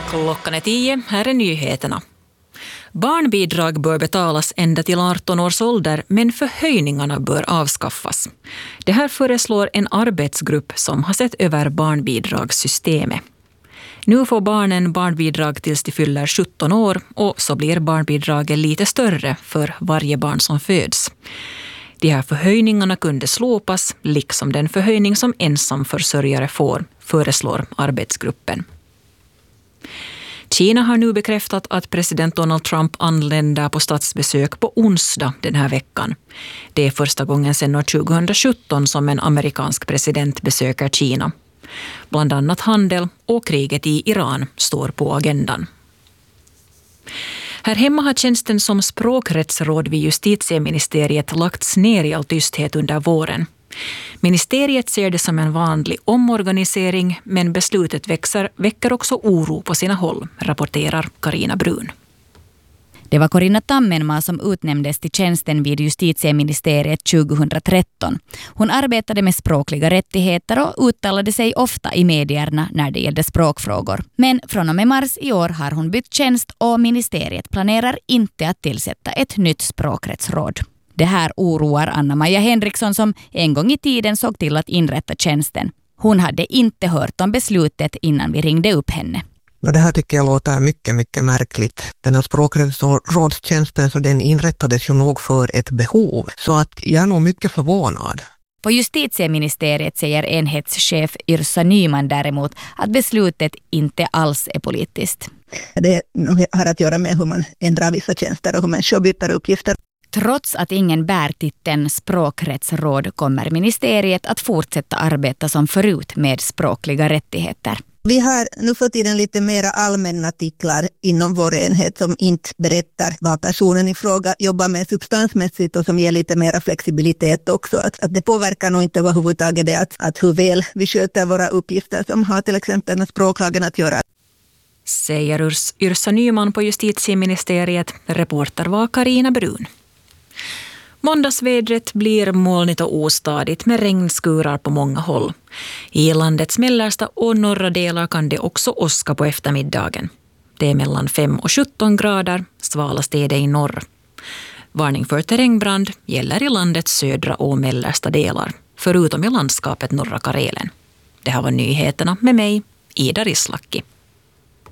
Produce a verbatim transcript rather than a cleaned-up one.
Klockan är tio, här är nyheterna. Barnbidrag bör betalas ända till arton års ålder, men förhöjningarna bör avskaffas. Det här föreslår en arbetsgrupp som har sett över barnbidragssystemet. Nu får barnen barnbidrag tills de fyller sjutton år och så blir barnbidraget lite större för varje barn som föds. De här förhöjningarna kunde slopas, liksom den förhöjning som ensamförsörjare får, föreslår arbetsgruppen. Kina har nu bekräftat att president Donald Trump anländer på statsbesök på onsdag den här veckan. Det är första gången sedan år tjugohundrasjutton som en amerikansk president besöker Kina. Bland annat handel och kriget i Iran står på agendan. Här hemma har tjänsten som språkrättsråd vid justitieministeriet lagts ner i all tysthet under våren. Ministeriet ser det som en vanlig omorganisering, men beslutet växer, väcker också oro på sina håll, rapporterar Carina Brun. Det var Corinna Tammenmaa som utnämndes till tjänsten vid justitieministeriet tjugohundratretton. Hon arbetade med språkliga rättigheter och uttalade sig ofta i medierna när det gällde språkfrågor. Men från och med mars i år har hon bytt tjänst och ministeriet planerar inte att tillsätta ett nytt språkrättsråd. Det här oroar Anna-Maja Henriksson som en gång i tiden såg till att inrätta tjänsten. Hon hade inte hört om beslutet innan vi ringde upp henne. Det här tycker jag låter mycket, mycket märkligt. Den här språkrättsrådstjänsten, så den inrättades ju nog för ett behov. Så att jag är nog mycket förvånad. På justitieministeriet säger enhetschef Yrsa Nyman däremot att beslutet inte alls är politiskt. Det har att göra med hur man ändrar vissa tjänster och hur människor byter uppgifter. Trots att ingen bär titeln språkrättsråd kommer ministeriet att fortsätta arbeta som förut med språkliga rättigheter. Vi har nu för tiden lite mera allmänna artiklar inom vår enhet som inte berättar vad personen i fråga jobbar med substansmässigt och som ger lite mera flexibilitet också. Att, att det påverkar nog inte överhuvudtaget det att, att hur väl vi sköter våra uppgifter som har till exempel med språklagen att göra. Säger Urs, Yrsa Nyman på justitieministeriet. Reporter var Carina Brun. Måndagsvädret blir molnigt och ostadigt med regnskurar på många håll. I landets mellersta och norra delar kan det också åska på eftermiddagen. Det är mellan fem och sjutton grader, svalast är det i norr. Varning för terrängbrand gäller i landets södra och mellersta delar, förutom i landskapet norra Karelen. Det här var nyheterna med mig, Ida Rislaki.